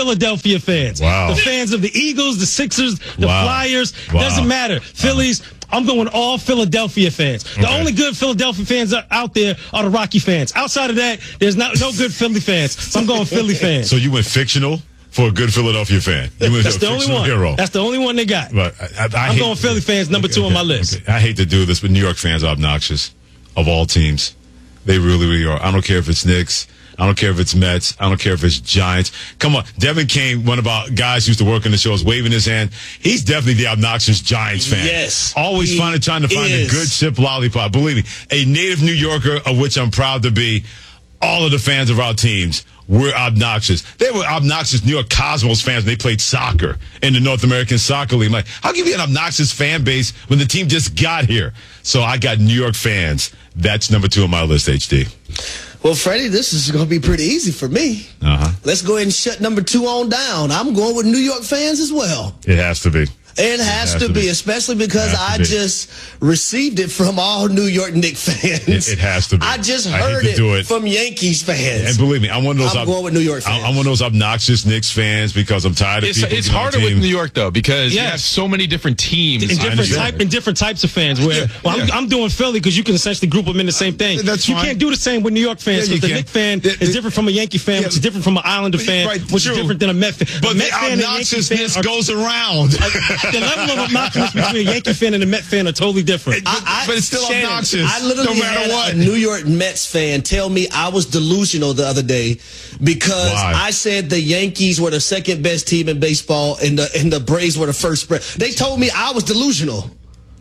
Philadelphia fans. Wow. The fans of the Eagles, the Sixers, the Flyers. Wow. Doesn't matter. Phillies. I'm going all Philadelphia fans. The only good Philadelphia fans out there are the Rocky fans. Outside of that, there's no good Philly fans. So I'm going Philly fans. So you went fictional for a good Philadelphia fan. You went That's the only one. Hero. That's the only one they got. But I'm going Philly fans, number 2 on my list. Okay. I hate to do this, but New York fans are obnoxious of all teams. They really, really are. I don't care if it's Knicks. I don't care if it's Mets. I don't care if it's Giants. Come on. Devin Kane, one of our guys who used to work in the show, is waving his hand. He's definitely the obnoxious Giants fan. Yes. Always trying to find a good chip lollipop. Believe me, a native New Yorker, of which I'm proud to be, all of the fans of our teams were obnoxious. They were obnoxious New York Cosmos fans when they played soccer in the North American Soccer League. Like, how can you be an obnoxious fan base when the team just got here? So I got New York fans. That's number 2 on my list, HD. Well, Freddie, this is going to be pretty easy for me. Let's go ahead and shut number 2 on down. I'm going with New York fans as well. It has to be. It has to be, especially because I just received it from all New York Knicks fans. It has to be. I just heard it from Yankees fans. And believe me, I'm one of those. I'm going with New York fans. I'm one of those obnoxious Knicks fans because I'm tired of people. It's harder with New York though because you have so many different teams and different types of fans. Where I'm doing Philly because you can essentially group them in the same thing. That's you fine. can't do the same with New York fans because the Knicks fan is different from a Yankee fan, which is different from an Islander fan, which is different than a Met fan. But the obnoxiousness goes around. The level of obnoxiousness between a Yankee fan and a Met fan are totally different. But it's still obnoxious. I literally had a New York Mets fan tell me I was delusional the other day because I said the Yankees were the second best team in baseball and the Braves were the first. They told me I was delusional.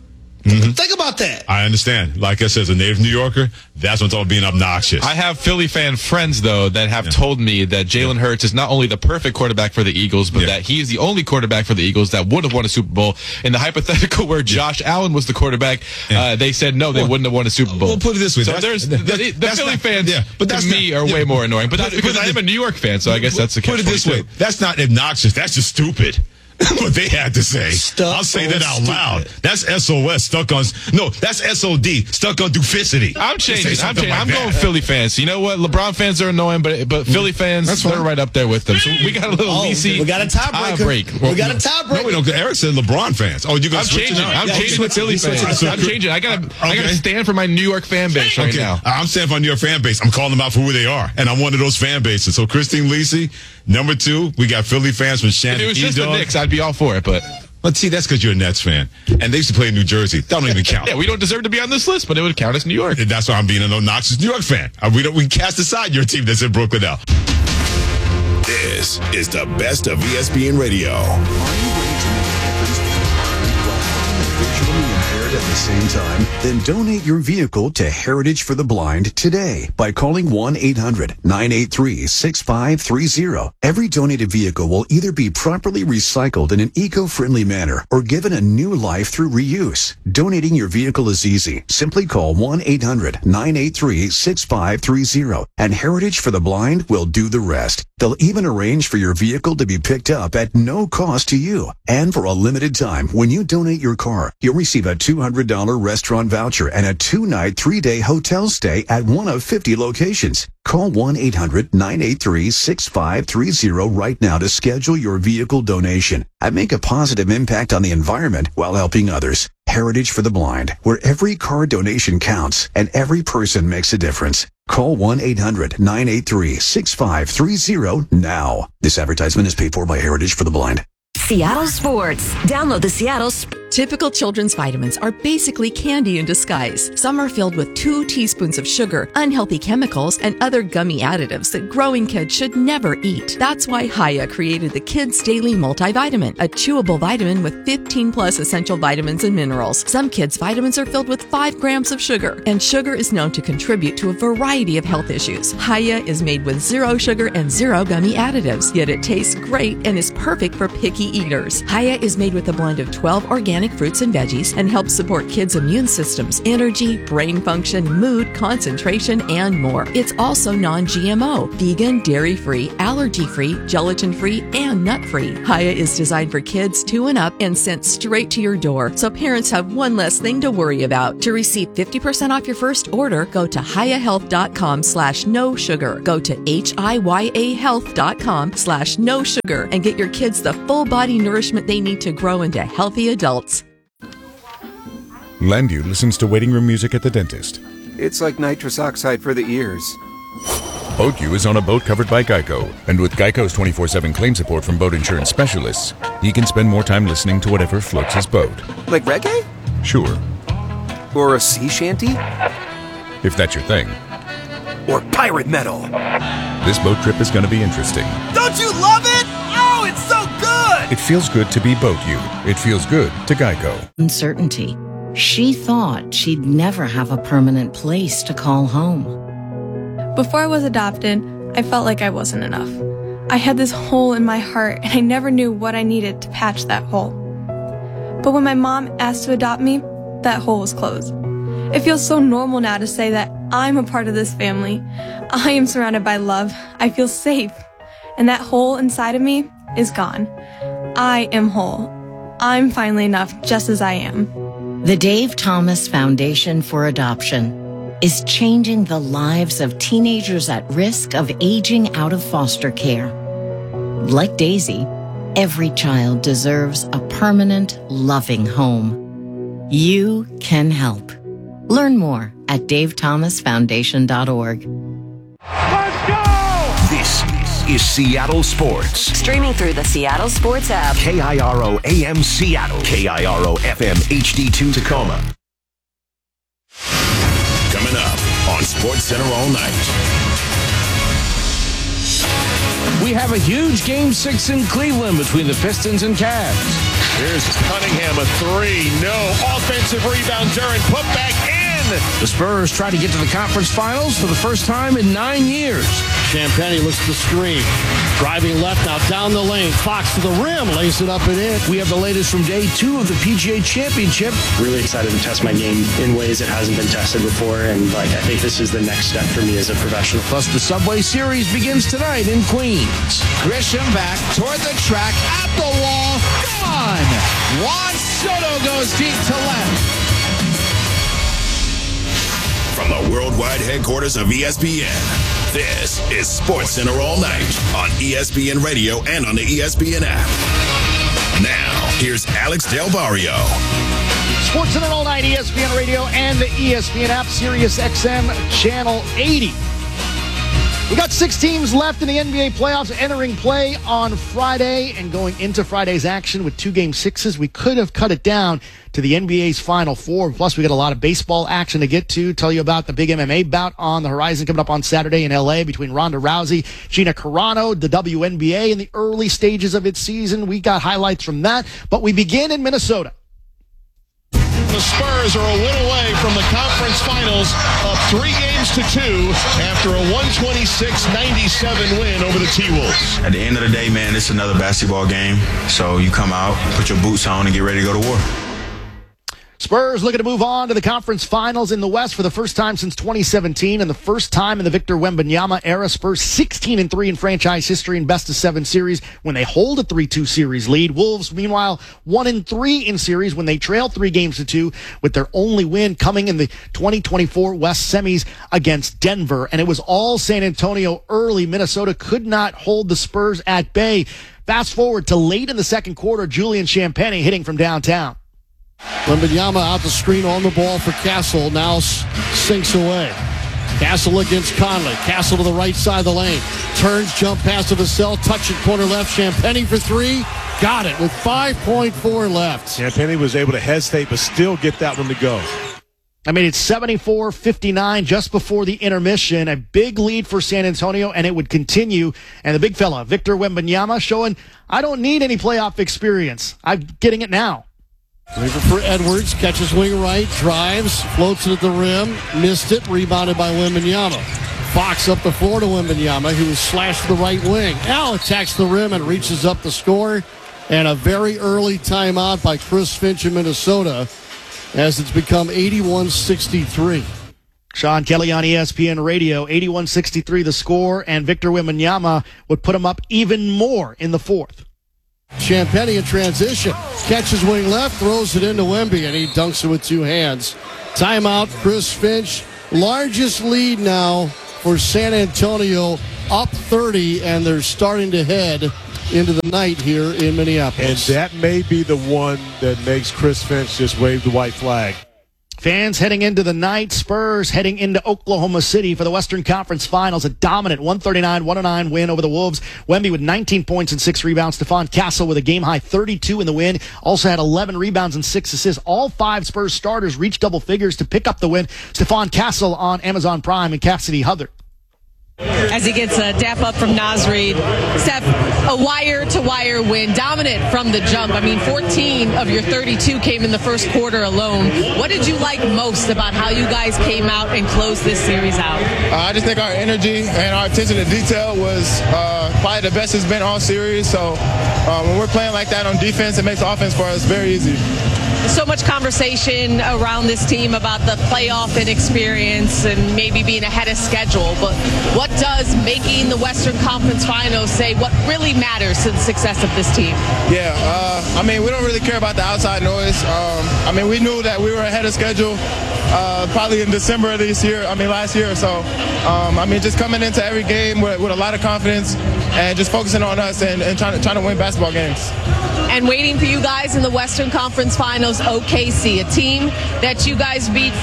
Think about that. I understand. Like I said, as a native New Yorker, that's what I'm talking about being obnoxious. I have Philly fan friends, though, that have told me that Jalen Hurts is not only the perfect quarterback for the Eagles, but that he is the only quarterback for the Eagles that would have won a Super Bowl. In the hypothetical where Josh Allen was the quarterback, they said no, they wouldn't have won a Super Bowl. We'll put it this way. So the Philly fans, to me, are way more annoying. But that's because I am a New York fan, so I guess that's the case. Put it this way. That's not obnoxious. That's just stupid. What they had to say. I'll say that out loud. That's SOS, stuck on... No, that's SOD, stuck on duplicity. I'm changing. I'm going Philly fans. You know what? LeBron fans are annoying, but Philly fans, they're right up there with them. So we got a little DC. We got a tiebreaker. We got a tiebreaker. No, we don't. Eric said LeBron fans. Oh, you're going to switch it up? I'm changing with Philly fans. I'm changing. I got to stand for my New York fan base right now. I'm standing for my New York fan base. I'm calling them out for who they are, and I'm one of those fan bases. So Christine Lisi, number 2. We got Philly fans from Shannon. If it was just the Knicks, I'd be all for it, but... Let's see, that's because you're a Nets fan. And they used to play in New Jersey. That don't even count. Yeah, we don't deserve to be on this list, but it would count as New York. And that's why I'm being an obnoxious New York fan. We cast aside your team that's in Brooklyn now. This is the best of ESPN Radio. Are you ready to make a difference visually impaired at the same time? Then donate your vehicle to Heritage for the Blind today by calling 1-800-983-6530. Every donated vehicle will either be properly recycled in an eco-friendly manner or given a new life through reuse. Donating your vehicle is easy. Simply call 1-800-983-6530 and Heritage for the Blind will do the rest. They'll even arrange for your vehicle to be picked up at no cost to you. And for a limited time, when you donate your car, you'll receive a $200 restaurant voucher and a 2-night, 3-day hotel stay at one of 50 locations. Call 1-800-983-6530 right now to schedule your vehicle donation and make a positive impact on the environment while helping others. Heritage for the Blind, where every car donation counts and every person makes a difference. Call 1-800-983-6530 now. This advertisement is paid for by Heritage for the Blind. Seattle Sports. Download the Seattle Typical children's vitamins are basically candy in disguise. Some are filled with 2 teaspoons of sugar, unhealthy chemicals, and other gummy additives that growing kids should never eat. That's why Hiya created the Kids Daily Multivitamin, a chewable vitamin with 15 plus essential vitamins and minerals. Some kids' vitamins are filled with 5 grams of sugar, and sugar is known to contribute to a variety of health issues. Hiya is made with 0 sugar and 0 gummy additives, yet it tastes great and is perfect for picky eaters. Hiya is made with a blend of 12 organic organic fruits and veggies and helps support kids' immune systems, energy, brain function, mood, concentration, and more. It's also non-GMO, vegan, dairy-free, allergy-free, gelatin-free, and nut-free. Hiya is designed for kids 2 and up and sent straight to your door, so parents have one less thing to worry about. To receive 50% off your first order, go to hiyahealth.com/no sugar. Go to hiyahealth.com/no sugar and get your kids the full body nourishment they need to grow into healthy adults. Landu listens to waiting room music at the dentist. It's like nitrous oxide for the ears. BoatU is on a boat covered by Geico, and with Geico's 24/7 claim support from boat insurance specialists, he can spend more time listening to whatever floats his boat. Like reggae? Sure. Or a sea shanty? If that's your thing. Or pirate metal. This boat trip is going to be interesting. Don't you love it? Oh, it's so good! It feels good to be BoatU. It feels good to Geico. Uncertainty. She thought she'd never have a permanent place to call home. Before I was adopted, I felt like I wasn't enough. I had this hole in my heart, and I never knew what I needed to patch that hole. But when my mom asked to adopt me, that hole was closed. It feels so normal now to say that I'm a part of this family. I am surrounded by love. I feel safe. And that hole inside of me is gone. I am whole. I'm finally enough just as I am. The Dave Thomas Foundation for Adoption is changing the lives of teenagers at risk of aging out of foster care. Like Daisy, every child deserves a permanent, loving home. You can help. Learn more at davethomasfoundation.org. Let's go! This is Seattle Sports. Streaming through the Seattle Sports app. KIRO AM Seattle. KIRO FM HD2 Tacoma. Coming up on Sports Center all night. We have a huge Game 6 in Cleveland between the Pistons and Cavs. Here's Cunningham, a three. No. Offensive rebound. Duren put back in. The Spurs try to get to the conference finals for the first time in 9 years. Champagny looks to the screen. Driving left now down the lane. Fox to the rim. Lays it up and in. We have the latest from day 2 of the PGA Championship. Really excited to test my game in ways it hasn't been tested before. And I think this is the next step for me as a professional. Plus the Subway Series begins tonight in Queens. Grisham back toward the track. At the wall. Gone. Juan Soto goes deep to left. From the worldwide headquarters of ESPN, this is Sports Center all night on ESPN Radio and on the ESPN app. Now, here's Alex Del Barrio. Sports Center all night, ESPN Radio and the ESPN app, Sirius XM Channel 80. We got 6 teams left in the NBA playoffs entering play on Friday and going into Friday's action with 2 Game 6s. We could have cut it down to the NBA's Final Four. Plus, we got a lot of baseball action to get to. Tell you about the big MMA bout on the horizon coming up on Saturday in L.A. between Ronda Rousey, Gina Carano, the WNBA in the early stages of its season. We got highlights from that. But we begin in Minnesota. The Spurs are a win away from the conference finals, up 3-2 after a 126-97 win over the T-Wolves. At the end of the day, man, it's another basketball game. So you come out, put your boots on, and get ready to go to war. Spurs looking to move on to the conference finals in the West for the first time since 2017 and the first time in the Victor Wembanyama era. Spurs 16-3 in franchise history in best-of-7 series when they hold a 3-2 series lead. Wolves, meanwhile, 1-3 in series when they trail 3-2 with their only win coming in the 2024 West semis against Denver. And it was all San Antonio early. Minnesota could not hold the Spurs at bay. Fast forward to late in the second quarter, Julian Champagny hitting from downtown. Wembanyama out the screen on the ball for Castle. Now sinks away. Castle against Conley. Castle to the right side of the lane. Turns, jump pass to Vassell. Touch it, corner left. Champagny for 3. Got it with 5.4 left. Champagny was able to hesitate but still get that one to go. I mean, it's 74-59 just before the intermission. A big lead for San Antonio, and it would continue. And the big fella, Victor Wembanyama, showing I don't need any playoff experience. I'm getting it now. Lever for Edwards, catches wing right, drives, floats it at the rim, missed it, rebounded by Wembanyama. Fox up the floor to Wembanyama, who was slashed to the right wing. Now attacks the rim and reaches up the score. And a very early timeout by Chris Finch in Minnesota as it's become 81-63. Sean Kelly on ESPN Radio, 81-63 the score, and Victor Wembanyama would put him up even more in the fourth. Champagnie in transition. Catches wing left, throws it into Wemby, and he dunks it with two hands. Timeout, Chris Finch. Largest lead now for San Antonio, up 30, and they're starting to head into the night here in Minneapolis. And that may be the one that makes Chris Finch just wave the white flag. Fans heading into the night. Spurs heading into Oklahoma City for the Western Conference Finals. A dominant 139-109 win over the Wolves. Wemby with 19 points and 6 rebounds. Stephon Castle with a game-high 32 in the win. Also had 11 rebounds and 6 assists. All 5 Spurs starters reached double figures to pick up the win. Stephon Castle on Amazon Prime and Cassidy Hubbard. As he gets a dap up from Naz Reid. Steph, a wire-to-wire win, dominant from the jump. I mean, 14 of your 32 came in the first quarter alone. What did you like most about how you guys came out and closed this series out? I just think our energy and our attention to detail was probably the best it's been all series. So when we're playing like that on defense, it makes offense for us very easy. So much conversation around this team about the playoff inexperience and maybe being ahead of schedule. But what does making the Western Conference Finals say what really matters to the success of this team? Yeah, I mean, we don't really care about the outside noise. I mean, we knew that we were ahead of schedule probably in December of last year. So, I mean, just coming into every game with a lot of confidence and just focusing on us and trying to win basketball games. And waiting for you guys in the Western Conference Finals, OKC, a team that you guys beat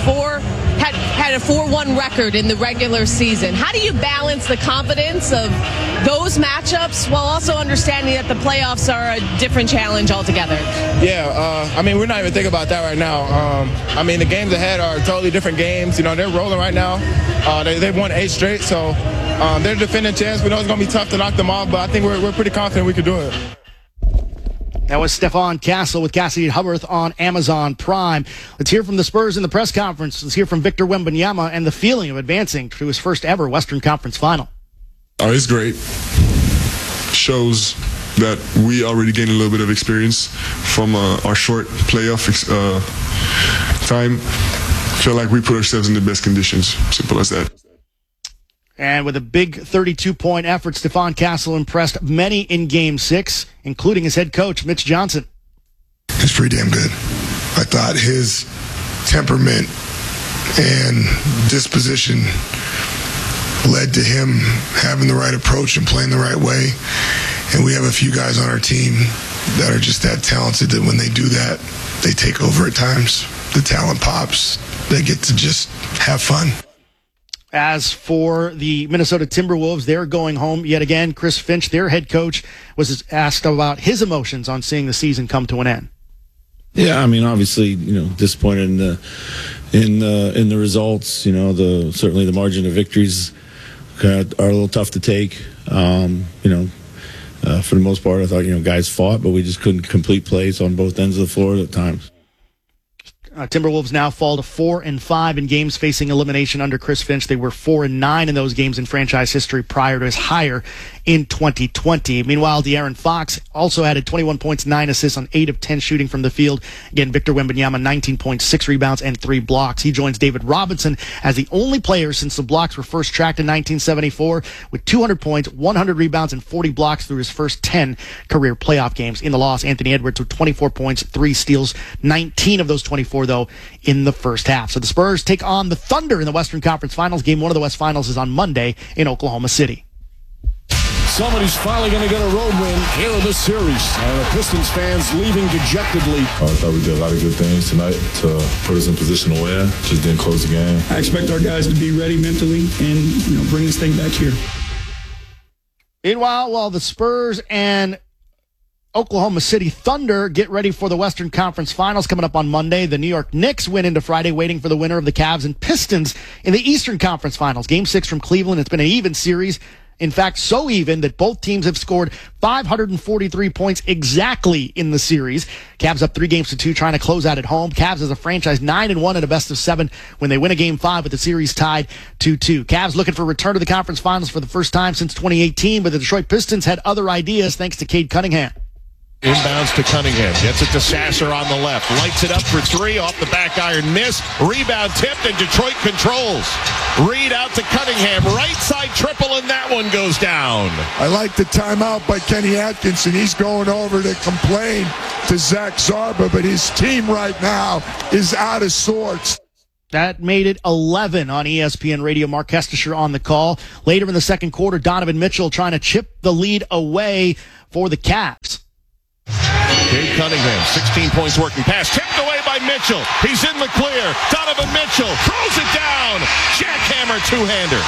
had a 4-1 record in the regular season. How do you balance the confidence of those matchups while also understanding that the playoffs are a different challenge altogether? Yeah, I mean, we're not even thinking about that right now. I mean, the games ahead are totally different games. You know, they're rolling right now. They've won 8 straight, so they're defending champs. We know it's going to be tough to knock them off, but I think we're pretty confident we can do it. That was Stephon Castle with Cassidy Hubbard on Amazon Prime. Let's hear from the Spurs in the press conference. Let's hear from Victor Wembanyama and the feeling of advancing to his first ever Western Conference Final. Oh, it's great. Shows that we already gained a little bit of experience from our short playoff time. Feel like we put ourselves in the best conditions. Simple as that. And with a big 32-point effort, Stephon Castle impressed many in Game 6, including his head coach, Mitch Johnson. It's pretty damn good. I thought his temperament and disposition led to him having the right approach and playing the right way. And we have a few guys on our team that are just that talented that when they do that, they take over at times. The talent pops. They get to just have fun. As for the Minnesota Timberwolves, they're going home yet again. Chris Finch, their head coach, was asked about his emotions on seeing the season come to an end. Yeah, I mean, obviously, disappointed in the results. Certainly the margin of victories are a little tough to take. For the most part, I thought guys fought, but we just couldn't complete plays on both ends of the floor at times. Timberwolves now fall to 4-5 in games facing elimination under Chris Finch. They were 4-9 in those games in franchise history prior to his hire in 2020. Meanwhile, De'Aaron Fox also added 21 points, 9 assists on 8 of 10 shooting from the field. Again, Victor Wembanyama, 19 points, 6 rebounds, and 3 blocks. He joins David Robinson as the only player since the blocks were first tracked in 1974 with 200 points, 100 rebounds, and 40 blocks through his first 10 career playoff games. In the loss, Anthony Edwards with 24 points, 3 steals, 19 of those 24, though, in the first half. So the Spurs take on the Thunder in the Western Conference Finals. Game 1 of the West Finals is on Monday in Oklahoma City. Somebody's finally going to get a road win here in this series. And the Pistons fans leaving dejectedly. I thought we did a lot of good things tonight to put us in position to win. Just didn't close the game. I expect our guys to be ready mentally and bring this thing back here. Meanwhile, while the Spurs and Oklahoma City Thunder get ready for the Western Conference Finals coming up on Monday, the New York Knicks win into Friday, waiting for the winner of the Cavs and Pistons in the Eastern Conference Finals. Game 6 from Cleveland. It's been an even series. In fact, so even that both teams have scored 543 points exactly in the series. Cavs up 3-2, trying to close out at home. Cavs as a franchise 9-1 in a best-of-7 when they win a Game 5 with the series tied 2-2. Cavs looking for a return to the conference finals for the first time since 2018, but the Detroit Pistons had other ideas thanks to Cade Cunningham. Inbounds to Cunningham. Gets it to Sasser on the left. Lights it up for three. Off the back iron. Miss. Rebound tipped, and Detroit controls. Reed out to Cunningham. Right side triple, and that one goes down. I like the timeout by Kenny Atkinson. He's going over to complain to Zach Zarba, but his team right now is out of sorts. That made it 11 on ESPN Radio. Mark Kestisher on the call. Later in the second quarter, Donovan Mitchell trying to chip the lead away for the Cavs. Cade Cunningham, 16 points working pass, tipped away by Mitchell. He's in the clear. Donovan Mitchell throws it down. Jackhammer two-hander.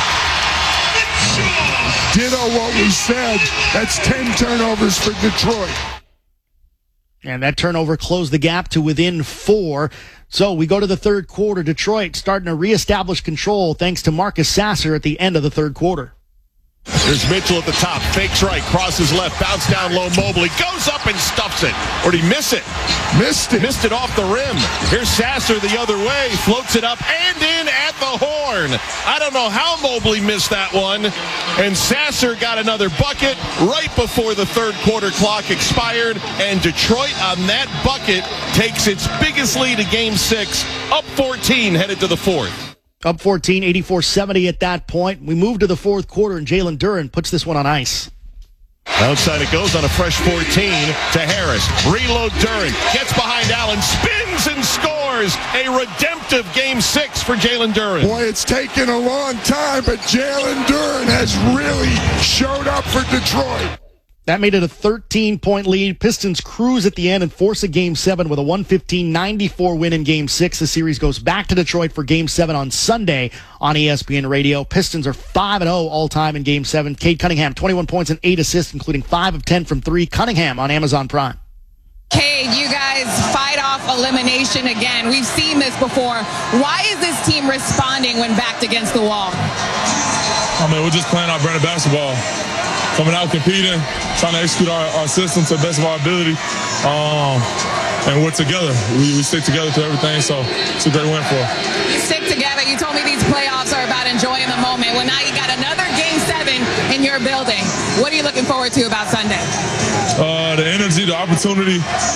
Ditto what we said. That's 10 turnovers for Detroit. And that turnover closed the gap to within 4. So we go to the third quarter. Detroit starting to reestablish control thanks to Marcus Sasser at the end of the third quarter. There's Mitchell at the top. Fakes right. Crosses left. Bounce down low. Mobley goes up and stuffs it. Or did he miss it? Missed it. Missed it off the rim. Here's Sasser the other way. Floats it up and in at the horn. I don't know how Mobley missed that one. And Sasser got another bucket right before the third quarter clock expired. And Detroit on that bucket takes its biggest lead of Game 6. Up 14 headed to the fourth. Up 14, 84-70 at that point. We move to the fourth quarter, and Jalen Duren puts this one on ice. Outside it goes on a fresh 14 to Harris. Reload Duren. Gets behind Allen. Spins and scores. A redemptive Game 6 for Jalen Duren. Boy, it's taken a long time, but Jalen Duren has really showed up for Detroit. That made it a 13-point lead. Pistons cruise at the end and force a Game 7 with a 115-94 win in Game 6. The series goes back to Detroit for Game 7 on Sunday on ESPN Radio. Pistons are 5-0 all-time in Game 7. Cade Cunningham, 21 points and 8 assists, including 5 of 10 from 3. Cunningham on Amazon Prime. Cade, you guys fight off elimination again. We've seen this before. Why is this team responding when backed against the wall? I mean, we're just playing our brand of basketball. Coming out, competing, trying to execute our system to the best of our ability. And we're together. We stick together through everything, so it's a great win for us. You stick together. You told me these playoffs are about enjoying the moment. Well, now you got another Game 7 in your building. What are you looking forward to about Sunday? The energy, the opportunity,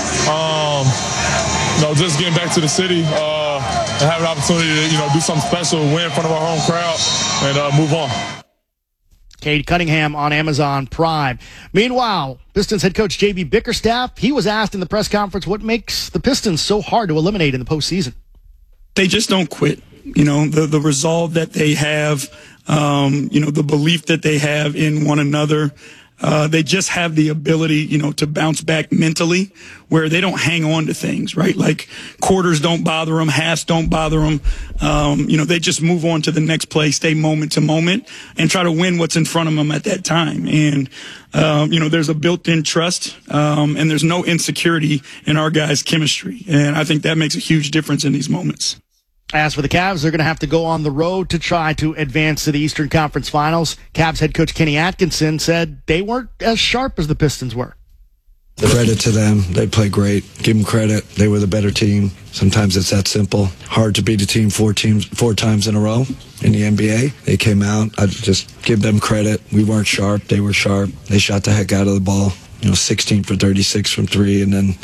just getting back to the city and having an opportunity to, do something special, win in front of our home crowd, and move on. Cade Cunningham on Amazon Prime. Meanwhile, Pistons head coach J.B. Bickerstaff, he was asked in the press conference what makes the Pistons so hard to eliminate in the postseason. They just don't quit. The resolve that they have, the belief that they have in one another. They just have the ability, to bounce back mentally where they don't hang on to things, right? Like quarters don't bother them, halves don't bother them. They just move on to the next play, stay moment to moment and try to win what's in front of them at that time. And, there's a built-in trust, and there's no insecurity in our guys' chemistry. And I think that makes a huge difference in these moments. As for the Cavs, they're going to have to go on the road to try to advance to the Eastern Conference Finals. Cavs head coach Kenny Atkinson said they weren't as sharp as the Pistons were. Credit to them. They played great. Give them credit. They were the better team. Sometimes it's that simple. Hard to beat a team four times in a row in the NBA. They came out. I just give them credit. We weren't sharp. They were sharp. They shot the heck out of the ball. 16 for 36 from 3, and then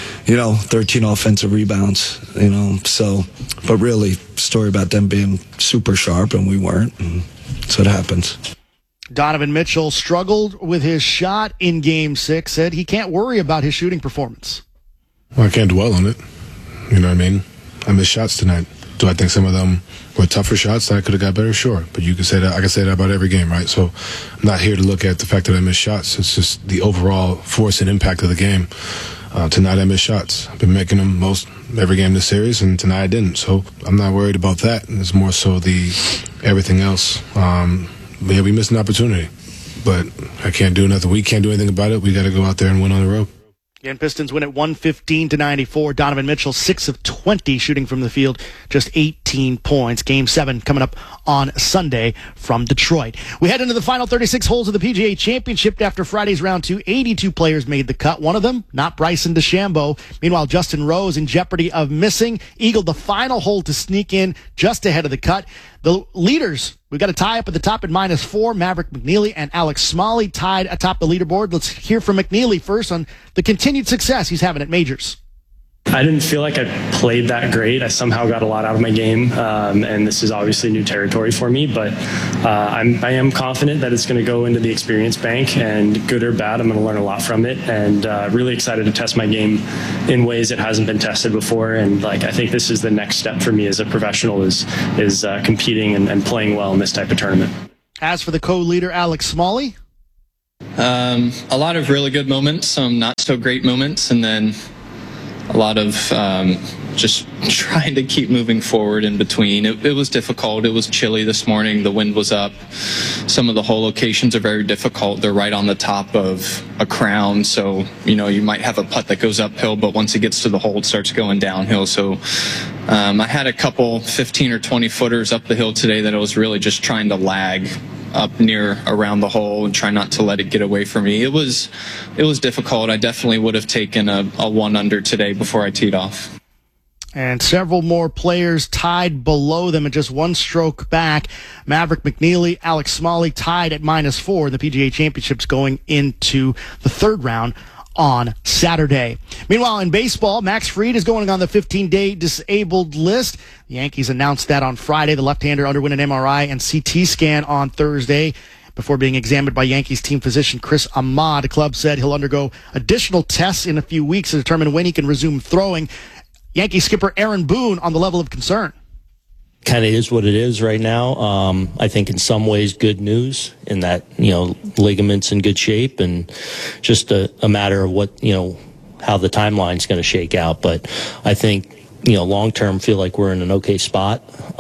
13 offensive rebounds, but really, story about them being super sharp, and we weren't, and that's what happens. Donovan Mitchell struggled with his shot in Game 6, said he can't worry about his shooting performance. Well, I can't dwell on it. You know what I mean? I missed shots tonight. Do I think some of them were tougher shots that I could have got better? Sure. But you can say that. I can say that about every game, right? So I'm not here to look at the fact that I missed shots. It's just the overall force and impact of the game. Tonight I missed shots. I've been making them most every game this series, and tonight I didn't. So I'm not worried about that. It's more so the everything else. We missed an opportunity, but I can't do nothing. We can't do anything about it. We got to go out there and win on the road. Again, Pistons win at 115-94. Donovan Mitchell, 6 of 20 shooting from the field, just 18 points. Game 7 coming up on Sunday from Detroit. We head into the final 36 holes of the PGA Championship after Friday's round 2. 82 players made the cut. One of them, not Bryson DeChambeau. Meanwhile, Justin Rose in jeopardy of missing, eagled the final hole to sneak in just ahead of the cut. The leaders, we've got a tie up at the top at -4. Maverick McNeely and Alex Smalley tied atop the leaderboard. Let's hear from McNeely first on the continued success he's having at majors. I didn't feel like I played that great. I somehow got a lot out of my game, and this is obviously new territory for me, but I am confident that it's going to go into the experience bank, and good or bad, I'm going to learn a lot from it, and really excited to test my game in ways it hasn't been tested before, and I think this is the next step for me as a professional is competing and playing well in this type of tournament. As for the co-leader, Alex Smalley? A lot of really good moments, some not so great moments, and then a lot of just trying to keep moving forward in between. It was difficult. It was chilly this morning. The wind was up. Some of the hole locations are very difficult. They're right on the top of a crown. So, you might have a putt that goes uphill, but once it gets to the hole, it starts going downhill. So I had a couple 15 or 20 footers up the hill today that I was really just trying to lag up near around the hole and try not to let it get away from me. It was difficult. I definitely would have taken a 1 under today before I teed off. And several more players tied below them and just one stroke back. Maverick McNeely, Alex Smalley tied at -4. The PGA Championships going into the third round on Saturday. Meanwhile, in baseball, Max Fried is going on the 15-day disabled list. The Yankees announced that on Friday. The left-hander underwent an MRI and CT scan on Thursday before being examined by Yankees team physician Chris Ahmad. The club said he'll undergo additional tests in a few weeks to determine when he can resume throwing. Yankee skipper Aaron Boone on the level of concern. Kind of is what it is right now. I think in some ways good news in that, ligaments in good shape and just a matter of what, how the timeline's going to shake out. But I think, long term feel like we're in an okay spot.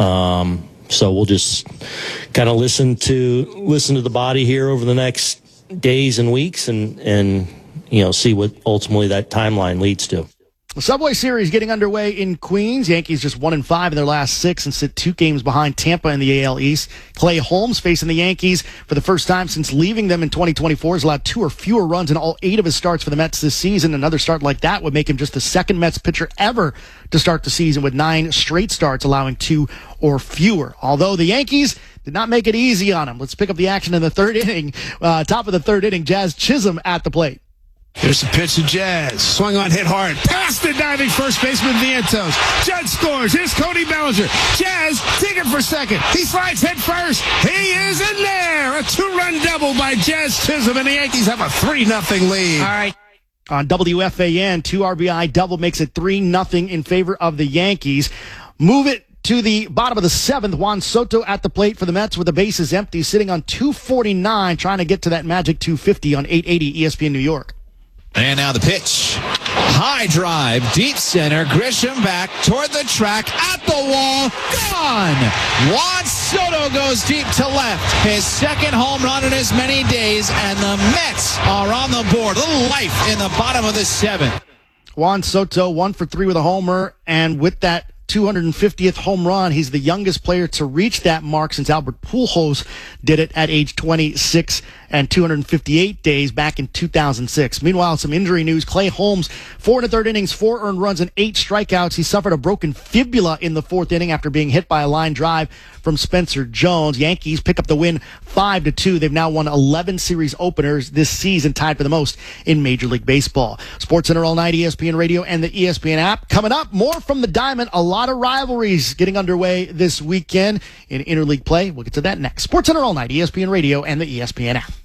So we'll just kind of listen to the body here over the next days and weeks and see what ultimately that timeline leads to. The Subway Series getting underway in Queens. Yankees just 1-5 in their last 6 and sit 2 games behind Tampa in the AL East. Clay Holmes facing the Yankees for the first time since leaving them in 2024. Has allowed 2 or fewer runs in all 8 of his starts for the Mets this season. Another start like that would make him just the second Mets pitcher ever to start the season with 9 straight starts, allowing 2 or fewer. Although the Yankees did not make it easy on him. Let's pick up the action in the third inning. Top of the third inning, Jazz Chisholm at the plate. Here's the pitch to Jazz. Swung on, hit hard. Past the diving first baseman Vientos. Judge scores. Here's Cody Bellinger. Jazz digging for second. He slides head first. He is in there. A 2-run double by Jazz Chisholm, and the Yankees have a 3-0 lead. All right. On WFAN, 2 RBI double makes it 3-0 in favor of the Yankees. Move it to the bottom of the 7th. Juan Soto at the plate for the Mets with the bases empty, sitting on 249, trying to get to that magic 250 on 880 ESPN New York. And now the pitch. High drive, deep center. Grisham back toward the track, at the wall, gone! Juan Soto goes deep to left. His second home run in as many days, and the Mets are on the board. A little life in the bottom of the 7th. Juan Soto 1 for 3 with a homer, and with that 250th home run, he's the youngest player to reach that mark since Albert Pujols did it at age 26 and 258 days back in 2006. Meanwhile, some injury news. Clay Holmes, 4 1/3 innings, 4 earned runs and 8 strikeouts. He suffered a broken fibula in the 4th inning after being hit by a line drive from Spencer Jones. Yankees pick up the win 5-2. They've now won 11 series openers this season, tied for the most in Major League Baseball. SportsCenter all night, ESPN Radio and the ESPN app. Coming up, more from the Diamond. A lot of rivalries getting underway this weekend in interleague play. We'll get to that next. SportsCenter all night, ESPN Radio and the ESPN app.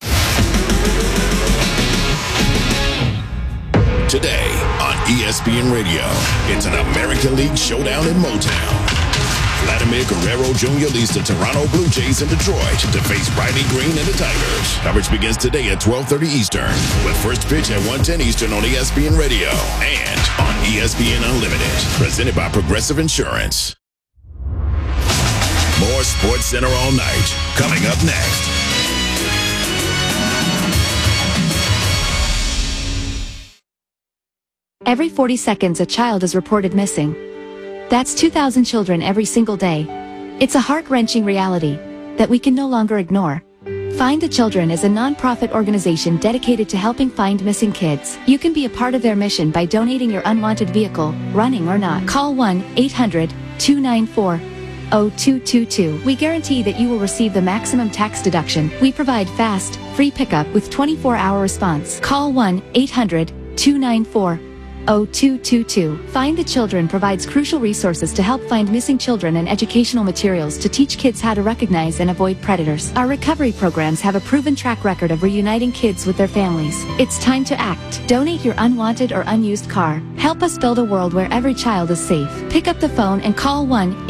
Today on ESPN Radio, it's an American League showdown in Motown. Vladimir Guerrero Jr. leads the Toronto Blue Jays in Detroit to face Riley Green and the Tigers. Coverage begins today at 12:30 Eastern, with first pitch at 1:10 Eastern on ESPN Radio and on ESPN Unlimited, presented by Progressive Insurance. More SportsCenter all night, coming up next. Every 40 seconds, a child is reported missing. That's 2,000 children every single day. It's a heart-wrenching reality that we can no longer ignore. Find the Children is a non-profit organization dedicated to helping find missing kids. You can be a part of their mission by donating your unwanted vehicle, running or not. Call 1-800-294 0222. We guarantee that you will receive the maximum tax deduction. We provide fast, free pickup with 24-hour response. Call 1-800-294-0222. Find the Children provides crucial resources to help find missing children and educational materials to teach kids how to recognize and avoid predators. Our recovery programs have a proven track record of reuniting kids with their families. It's time to act. Donate your unwanted or unused car. Help us build a world where every child is safe. Pick up the phone and call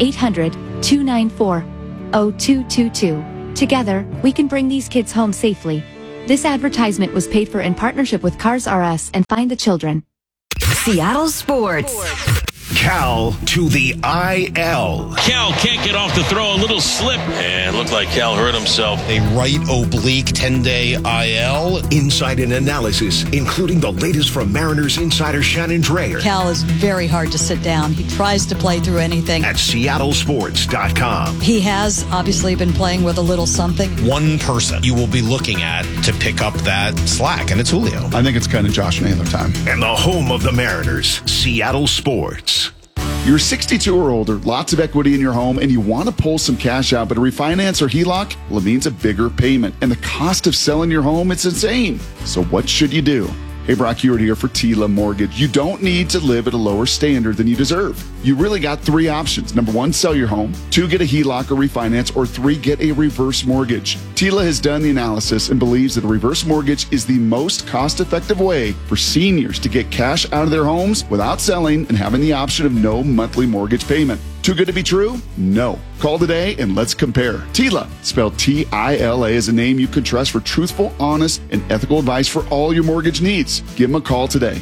1-800-294-0222. Together, we can bring these kids home safely. This advertisement was paid for in partnership with Cars R Us and Find the Children. Seattle Sports. Cal to the IL. Cal can't get off the throw, a little slip, and looked like Cal hurt himself. A right oblique 10-day IL. Insight and analysis, including the latest from Mariners insider Shannon Drayer. Cal is very hard to sit down. He tries to play through anything. At seattlesports.com. He has obviously been playing with a little something. One person you will be looking at to pick up that slack, and it's Julio. I think it's kind of Josh Naylor time. And the home of the Mariners, Seattle Sports. You're 62 or older, lots of equity in your home, and you want to pull some cash out, but a refinance or HELOC, well, it means a bigger payment. And the cost of selling your home, it's insane. So what should you do? Hey, Brock Hewitt here for Tila Mortgage. You don't need to live at a lower standard than you deserve. You really got three options. Number one, sell your home. 2, get a HELOC or refinance. Or 3, get a reverse mortgage. Tila has done the analysis and believes that a reverse mortgage is the most cost-effective way for seniors to get cash out of their homes without selling and having the option of no monthly mortgage payment. Too good to be true? No. Call today and let's compare. Tila, spelled T-I-L-A, is a name you can trust for truthful, honest, and ethical advice for all your mortgage needs. Give them a call today.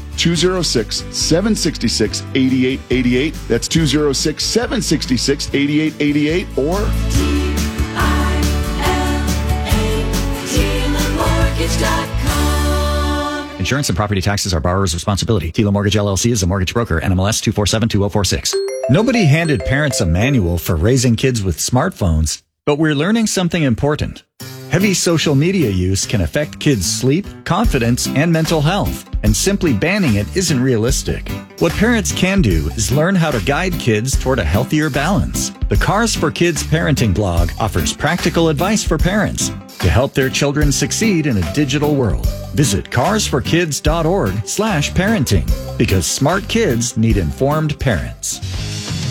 206-766-8888. That's 206-766-8888 or TILAmortgage.com. Insurance and property taxes are borrower's responsibility. Tila Mortgage LLC is a mortgage broker. NMLS 2472046. Nobody handed parents a manual for raising kids with smartphones, but we're learning something important. Heavy social media use can affect kids' sleep, confidence, and mental health, and simply banning it isn't realistic. What parents can do is learn how to guide kids toward a healthier balance. The Cars for Kids parenting blog offers practical advice for parents to help their children succeed in a digital world. Visit carsforkids.org/parenting because smart kids need informed parents.